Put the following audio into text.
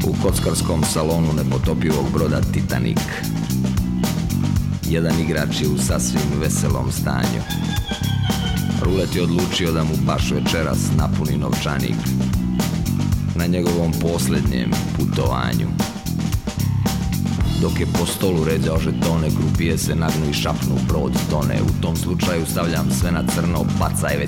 u kockarskom salonu nepotopivog broda Titanic. Jedan igrač je u sasvim veselom stanju. Rulet je odlučio da mu baš večeras napuni novčanik na njegovom posljednjem putovanju. Dok je po stolu ređao žetone, krupije se nagnu i šapnu, brod tone. U tom slučaju stavljam sve na crno, bacaj već